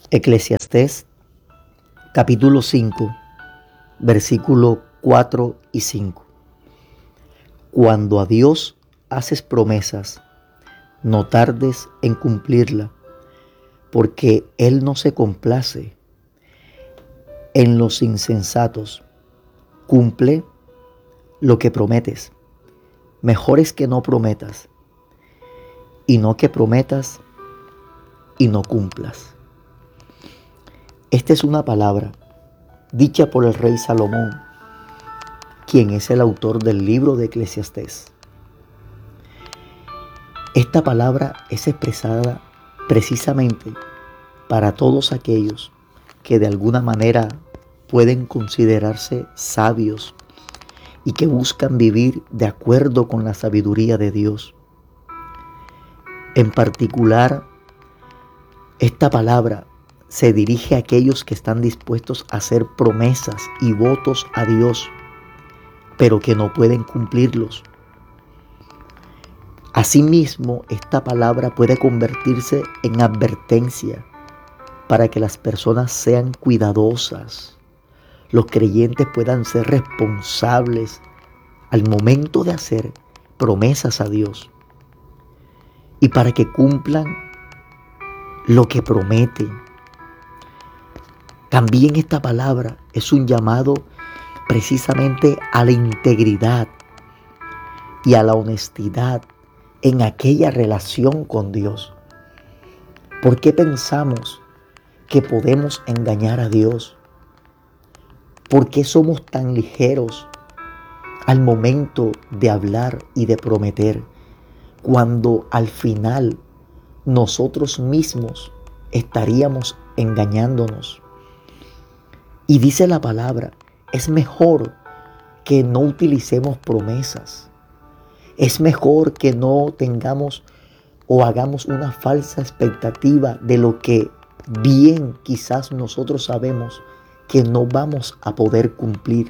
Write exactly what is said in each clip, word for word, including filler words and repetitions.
Eclesiastés capítulo cinco, versículo cuatro y cinco. Cuando a Dios haces promesas, no tardes en cumplirla, porque Él no se complace en los insensatos. Cumple lo que prometes. Mejor es que no prometas, y no que prometas y no cumplas. Esta es una palabra dicha por el rey Salomón, quien es el autor del libro de Eclesiastés. Esta palabra es expresada precisamente para todos aquellos que de alguna manera pueden considerarse sabios y que buscan vivir de acuerdo con la sabiduría de Dios. En particular, esta palabra se dirige a aquellos que están dispuestos a hacer promesas y votos a Dios, pero que no pueden cumplirlos. Asimismo, esta palabra puede convertirse en advertencia para que las personas sean cuidadosas, los creyentes puedan ser responsables al momento de hacer promesas a Dios y para que cumplan lo que prometen. También esta palabra es un llamado precisamente a la integridad y a la honestidad en aquella relación con Dios. ¿Por qué pensamos que podemos engañar a Dios? ¿Por qué somos tan ligeros al momento de hablar y de prometer, cuando al final nosotros mismos estaríamos engañándonos? Y dice la palabra, es mejor que no utilicemos promesas. Es mejor que no tengamos o hagamos una falsa expectativa de lo que bien quizás nosotros sabemos que no vamos a poder cumplir.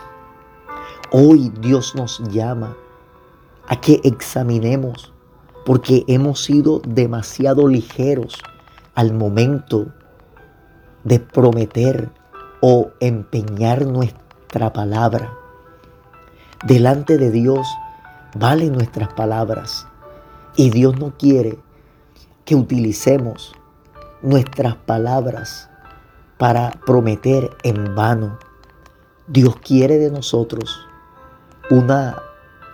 Hoy Dios nos llama a que examinemos, porque hemos sido demasiado ligeros al momento de prometer o empeñar nuestra palabra. Delante de Dios valen nuestras palabras y Dios no quiere que utilicemos nuestras palabras para prometer en vano. Dios quiere de nosotros una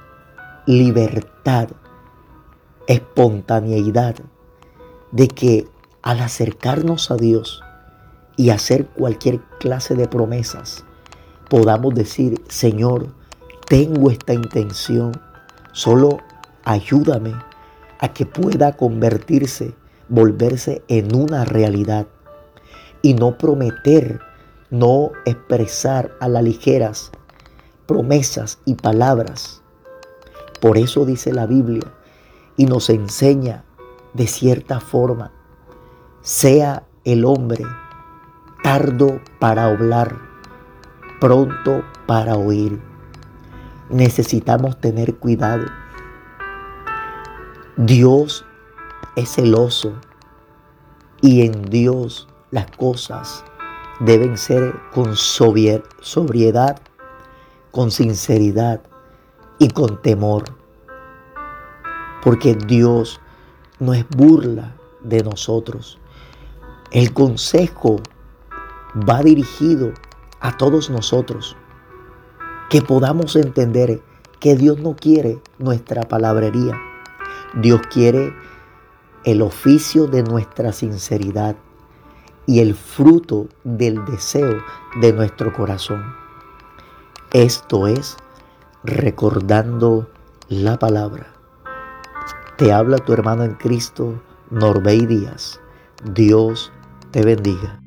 libertad, espontaneidad, de que al acercarnos a Dios y hacer cualquier clase de promesas, podamos decir, Señor, tengo esta intención, solo ayúdame a que pueda convertirse, volverse en una realidad, y no prometer, no expresar a la ligeras promesas y palabras. Por eso dice la Biblia y nos enseña de cierta forma, sea el hombre tardo para hablar, pronto para oír. Necesitamos tener cuidado. Dios es celoso y en Dios las cosas deben ser con sobriedad, con sinceridad y con temor, porque Dios no es burla de nosotros. El consejo va dirigido a todos nosotros, que podamos entender que Dios no quiere nuestra palabrería. Dios quiere el oficio de nuestra sinceridad y el fruto del deseo de nuestro corazón. Esto es Recordando la Palabra. Te habla tu hermano en Cristo, Norbey Díaz. Dios te bendiga.